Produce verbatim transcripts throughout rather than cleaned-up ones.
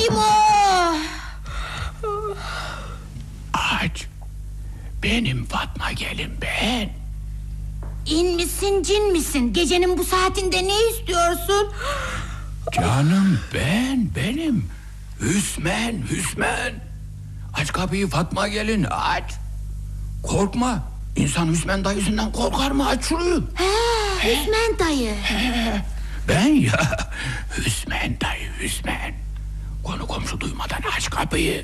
Kim o? Aç. Benim Fatma gelin ben. İn misin cin misin? Gecenin bu saatinde ne istiyorsun? Canım ben benim. Hüsmen Hüsmen. Aç kapıyı Fatma gelin aç. Korkma. İnsan Hüsmen dayısından korkar mı? Aç şurayı. He, Hüsmen dayı. He, ben ya. Hüsmen dayı Hüsmen. Konu komşu duymadan aç kapıyı.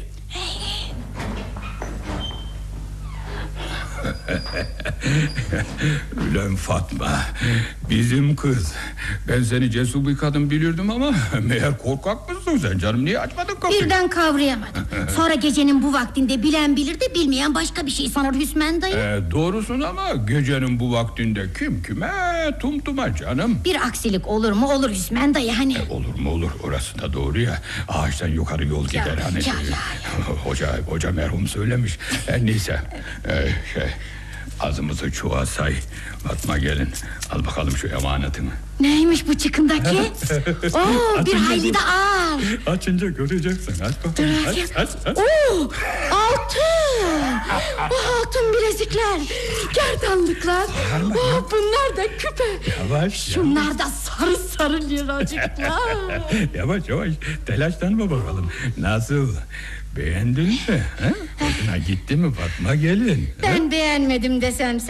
Ulan Fatma, bizim kız. Ben seni cesur bir kadın bilirdim ama meğer korkak mısın sen canım? Niye açmadın kapıyı? Birden kavrayamadım. Sonra gecenin bu vaktinde bilen bilir de bilmeyen başka bir şey sanır Hüsmen dayı. Ee, doğrusun ama gecenin bu vaktinde kim kime tumtuma canım. Bir aksilik olur mu olur Hüsmen dayı hani. Ee, olur mu olur, orası da doğru ya. Ağaçtan yukarı yol gider Ya, hani. ya, ya. Hoca, hoca merhum söylemiş. Ee, neyse ee, şey, azımızı çuğa say. Fatma gelin, al bakalım şu emanetini. Neymiş bu çıkındaki? Oo, bir hayli de ağır. Açınca göreceksin. Aç bakalım. Aç, aç, aç. Oo, altın. O altın bilezikler, gerdanlıklar. Oo, bunlar da küpe. Yavaş. Şunlar da sarı sarı liracıklar. Yavaş yavaş. Telaşlanma bakalım. Nasıl? Beğendin mi? Ha? Hoşuna gitti mi Fatma gelin? Ben beğenmedim desem